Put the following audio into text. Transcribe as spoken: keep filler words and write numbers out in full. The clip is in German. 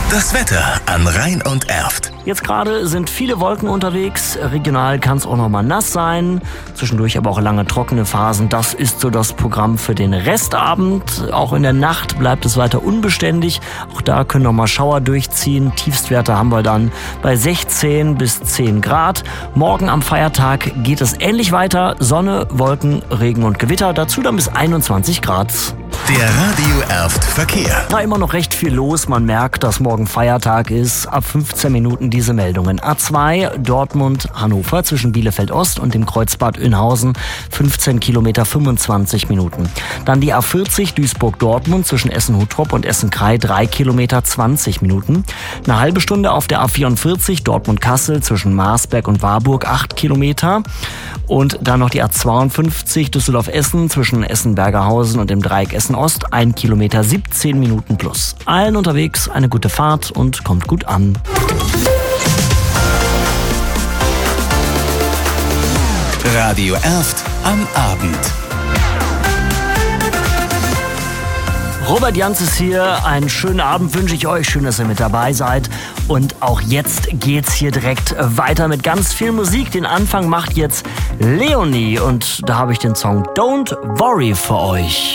Das Wetter an Rhein und Erft. Jetzt gerade sind viele Wolken unterwegs. Regional kann es auch noch mal nass sein. Zwischendurch aber auch lange trockene Phasen. Das ist so das Programm für den Restabend. Auch in der Nacht bleibt es weiter unbeständig. Auch da können noch mal Schauer durchziehen. Tiefstwerte haben wir dann bei sechzehn bis zehn Grad. Morgen am Feiertag geht es ähnlich weiter. Sonne, Wolken, Regen und Gewitter. Dazu dann bis einundzwanzig Grad. Der Radio Erft Verkehr. Da immer noch recht viel los. Man merkt, dass morgen Feiertag ist. Ab fünfzehn Minuten diese Meldungen. A zwei Dortmund-Hannover zwischen Bielefeld-Ost und dem Kreuzbad Önhausen. fünfzehn Kilometer, fünfundzwanzig Minuten. Dann die A vierzig Duisburg-Dortmund zwischen Essen-Huttrop und Essen-Krei. drei Kilometer, zwanzig Minuten. Eine halbe Stunde auf der A vierundvierzig Dortmund-Kassel zwischen Marsberg und Warburg. acht Kilometer. Und dann noch die A zweiundfünfzig Düsseldorf-Essen zwischen Essen-Bergerhausen und dem Dreieck Essen-Ost. ein Kilometer, siebzehn Minuten plus. Allen unterwegs eine gute Fahrt und kommt gut an. Radio Erft am Abend. Robert Jans ist hier. Einen schönen Abend wünsche ich euch. Schön, dass ihr mit dabei seid. Und auch jetzt geht's hier direkt weiter mit ganz viel Musik. Den Anfang macht jetzt Leonie. Und da habe ich den Song Don't Worry für euch.